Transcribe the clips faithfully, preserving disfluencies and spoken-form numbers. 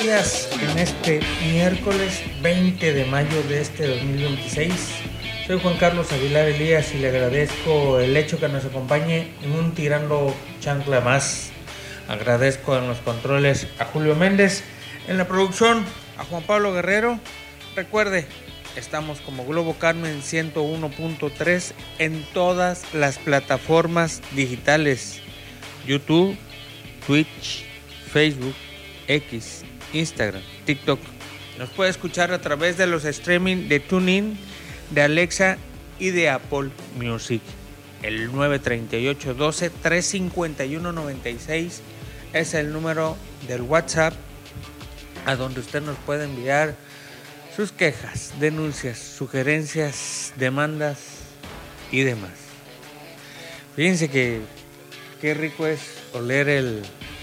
días en este miércoles veinte de mayo de este dos mil veintiséis. Soy Juan Carlos Aguilar Elías y le agradezco el hecho que nos acompañe en un Tirando Chancla más. Agradezco en los controles a Julio Méndez, en la producción a Juan Pablo Guerrero. Recuerde, estamos como Globo Carmen ciento uno punto tres en todas las plataformas digitales: YouTube, Twitch, Facebook, X, Instagram, TikTok. Nos puede escuchar a través de los streaming de TuneIn, de Alexa y de Apple Music. El nueve tres ocho uno dos tres cinco uno nueve seis es el número del WhatsApp a donde usted nos puede enviar sus quejas, denuncias, sugerencias, demandas y demás. Fíjense que qué rico es oler el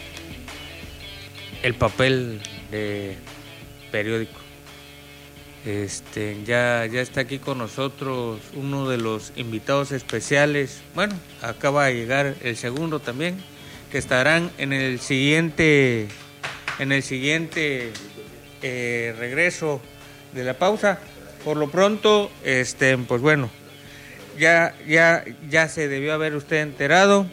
el papel de periódico. Este, ya, ya está aquí con nosotros uno de los invitados especiales. Bueno, acaba de llegar el segundo también, que estarán en el siguiente, en el siguiente eh, regreso de la pausa. Por lo pronto, este, pues bueno, ya, ya, ya se debió haber usted enterado.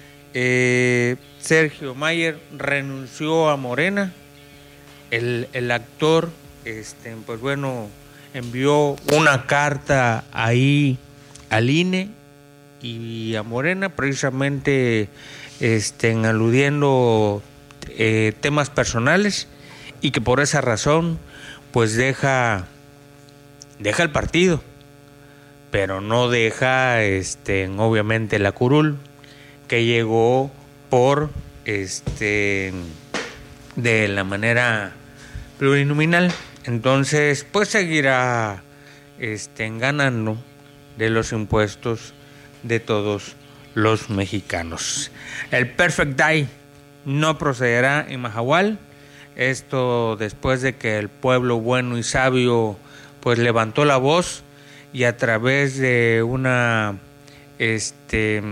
Eh, Sergio Mayer renunció a Morena. El, el actor, este, pues bueno, envió una carta ahí al I N E y a Morena, precisamente este, aludiendo eh, temas personales, y que por esa razón pues deja deja el partido, pero no deja este, obviamente la curul, que llegó por este de la manera plurinominal. Entonces pues seguirá este, ganando de los impuestos de todos los mexicanos. El Perfect Day no procederá en Mahahual. Esto después de que el pueblo bueno y sabio pues levantó la voz y a través de una este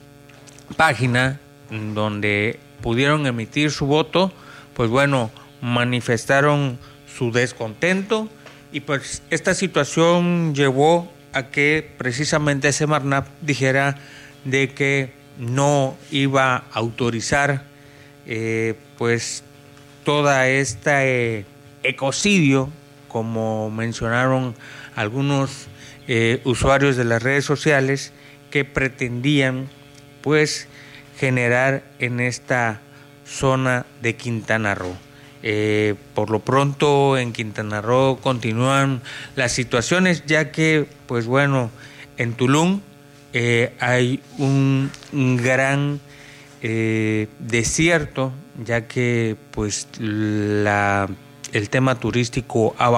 página donde pudieron emitir su voto, pues bueno, manifestaron su descontento, y pues esta situación llevó a que precisamente Semarnat dijera de que no iba a autorizar eh, pues toda esta eh, ecocidio, como mencionaron algunos eh, usuarios de las redes sociales, que pretendían pues generar en esta zona de Quintana Roo. Eh, por lo pronto en Quintana Roo continúan las situaciones, ya que pues bueno, en Tulum eh, hay un, un gran eh, desierto, ya que pues la, el tema turístico ha bajado.